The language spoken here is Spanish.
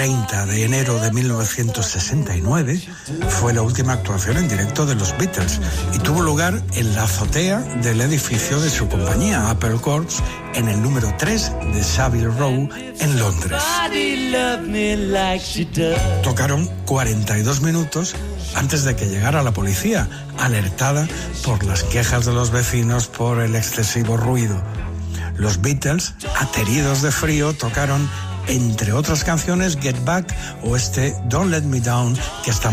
30 de enero de 1969 fue la última actuación en directo de los Beatles y tuvo lugar en la azotea del edificio de su compañía, Apple Corps, en el número 3 de Savile Row, en Londres. Tocaron 42 minutos antes de que llegara la policía, alertada por las quejas de los vecinos por el excesivo ruido. Los Beatles, ateridos de frío, tocaron, entre otras canciones, Get Back o este Don't Let Me Down, que está